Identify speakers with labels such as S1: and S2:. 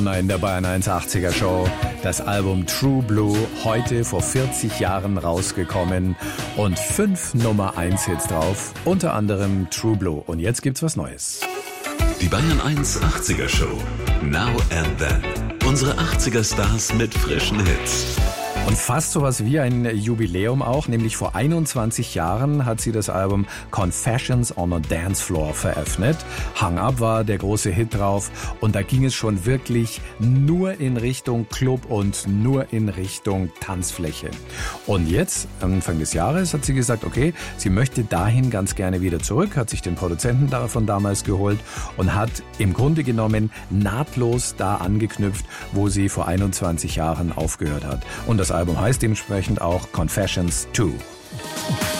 S1: In der Bayern 180er Show, das Album True Blue, heute vor 40 Jahren rausgekommen und 5 Nummer 1 Hits drauf, unter anderem True Blue. Und jetzt gibt's was Neues.
S2: Die Bayern 180er Show, Now and Then. Unsere 80er Stars mit frischen Hits.
S1: Und fast sowas wie ein Jubiläum auch, nämlich vor 21 Jahren hat sie das Album Confessions on a Dance Floor veröffentlicht. Hang Up war der große Hit drauf und da ging es schon wirklich nur in Richtung Club und nur in Richtung Tanzfläche. Und jetzt, Anfang des Jahres, hat sie gesagt, okay, sie möchte dahin ganz gerne wieder zurück, hat sich den Produzenten davon damals geholt und hat im Grunde genommen nahtlos da angeknüpft, wo sie vor 21 Jahren aufgehört hat. Und das Album heißt dementsprechend auch Confessions 2.